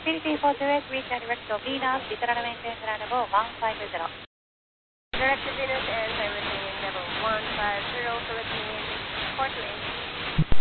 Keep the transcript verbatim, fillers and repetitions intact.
C T four two eight, reach and direct to Venus, literally maintain level one five zero. Direct to Venus and I'm retaining level one five zero, Philippines, four two eight.